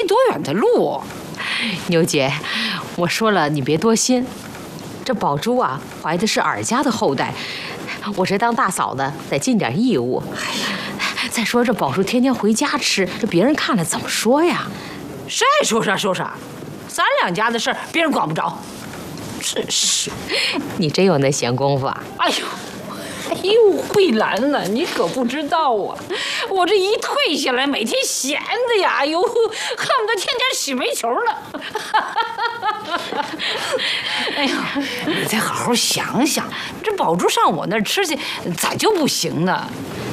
多远的路。 牛姐，我说了你别多心，这宝珠啊怀的是尔家的后代，我这当大嫂的得尽点义务。再说这宝珠天天回家吃，这别人看了怎么说呀？ 谁爱说啥说啥，咱两家的事儿别人管不着。真是， 你真有那闲工夫啊！ 哎呦，慧兰呐，你可不知道啊，我这一退下来，每天闲的呀，哎呦，恨不得天天洗煤球了。哎呦，你再好好想想，这宝珠上我那儿吃去，咋就不行呢？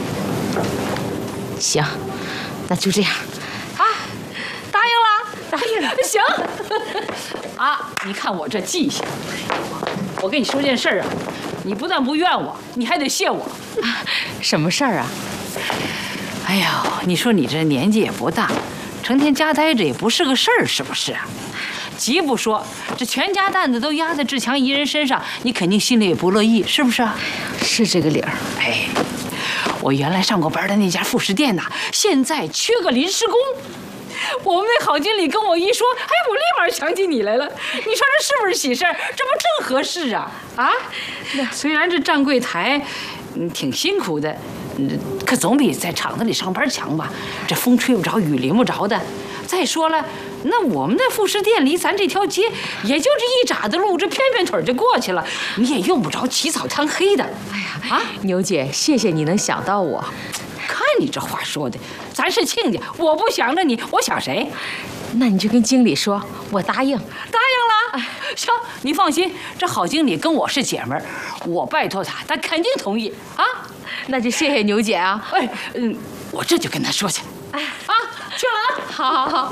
行，那就这样。 啊，答应了，答应了，行。啊，你看我这记性。我跟你说件事儿啊，你不但不怨我，你还得谢我。 什么事儿啊？ 哎呀，你说你这年纪也不大，成天家待着也不是个事儿，是不是啊？既不说，这全家担子都压在志强一人身上，你肯定心里也不乐意，是不是啊？ 是这个理儿。 哎，我原来上过班的那家副食店呐，现在缺个临时工。我们那郝经理跟我一说，哎，我立马想起你来了。你说这是不是喜事儿？这不正合适啊？啊，虽然这站柜台，挺辛苦的，可总比在厂子里上班强吧？这风吹不着，雨淋不着的。再说了，那我们那副食店离咱这条街也就这一拃的路，这偏腿就过去了，你也用不着起早贪黑的。 哎呀，啊，牛姐，谢谢你能想到我。 看你这话说的，咱是亲家，我不想着你，我想谁？ 那你就跟经理说，我答应。 答应了。行，你放心，这郝经理跟我是姐们儿，我拜托他肯定同意啊。 那就谢谢牛姐啊。 哎，我这就跟他说去。哎啊，去了啊。 好好好。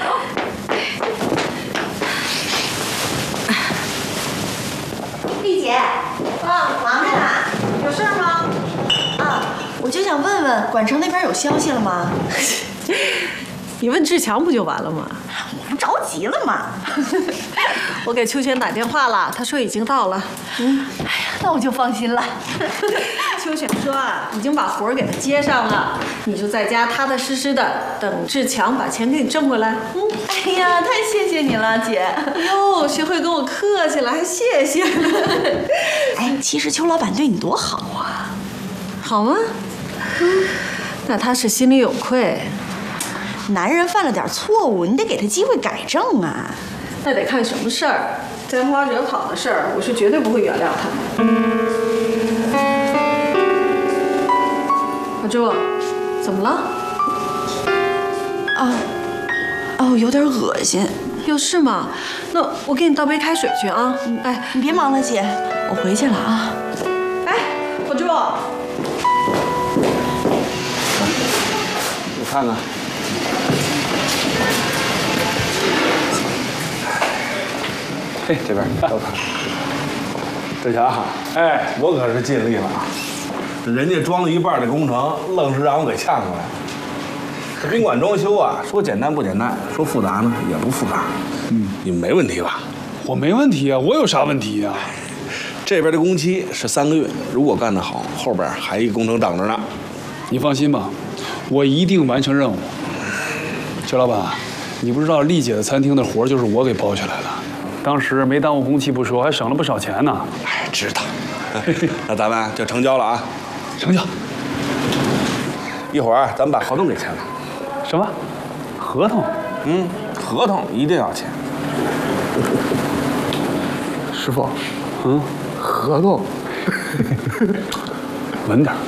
丽姐，忙着呢，有事吗？啊，我就想问问，管城那边有消息了吗？ 你问志强不就完了吗？ 我不着急了吗？ 我给秋璇打电话了，他说已经到了。 哎呀，那我就放心了。 秋璇说啊，已经把活儿给他接上了，你就在家踏踏实实的等志强把钱给你挣回来。 哎呀，太谢谢你了，姐。 哟，学会跟我客气了，还谢谢了。 哎，其实邱老板对你多好啊。 好吗？那他是心里有愧。 男人犯了点错误，你得给他机会改正啊。 那得看什么事儿，沾花惹草的事儿，我是绝对不会原谅他的。小朱，怎么了？ 哦，有点恶心。 有事吗？那我给你倒杯开水去啊。哎， 你别忙了，姐，我回去了啊。 哎，小朱， 你看看。哎，这边都看。志强，哎，我可是尽力了啊！人家装了一半的工程，愣是让我给呛出来。这宾馆装修啊，说简单不简单，说复杂呢也不复杂。你们没问题吧？ 我没问题啊，我有啥问题呀？ 这边的工期是3个月，如果干得好，后边还一个工程等着呢。 你放心吧，我一定完成任务。邱老板，你不知道丽姐的餐厅的活就是我给包下来的，当时没耽误工期不说，还省了不少钱呢。 哎，知道。那咱们就成交了啊！ 成交。 一会儿咱们把合同给签了。 什么？合同？ 合同一定要签。 师傅，合同。稳点。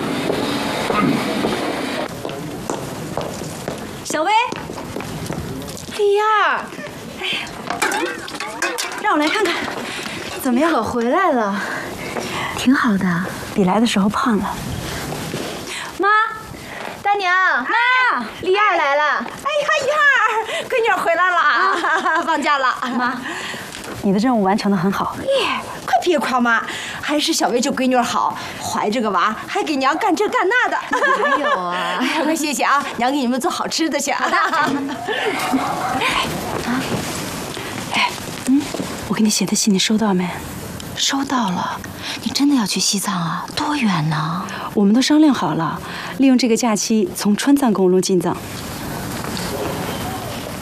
小薇，丽亚，哎呀，让我来看看，怎么样？ 可回来了，挺好的，比来的时候胖了。妈，大娘，妈，丽亚来了。 哎呀，燕儿，闺女回来了啊，放假了。 妈，你的任务完成得很好。 耶，快别夸妈，还是小薇这闺女好，怀着个娃还给娘干这干那的。 还有啊， 哎呀，快谢谢啊，娘给你们做好吃的去。 我给你写的信你收到没？ 收到了。你真的要去西藏啊？多远呢？ 我们都商量好了，利用这个假期从川藏公路进藏。